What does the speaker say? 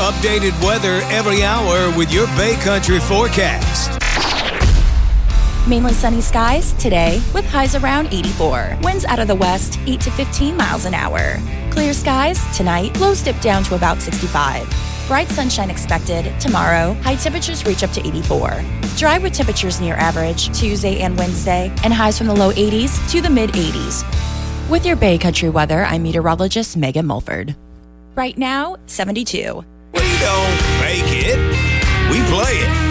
Updated weather every hour with your Bay Country forecast. Mainly sunny skies today with highs around 84. Winds out of the west 8 to 15 miles an hour. Clear skies tonight, lows dip down to about 65. Bright sunshine expected tomorrow. High temperatures reach up to 84. Dry with temperatures near average Tuesday and Wednesday, and highs from the low 80s to the mid 80s. With your Bay Country weather, I'm meteorologist Megan Mulford. Right now, 72. We don't fake it. We play it.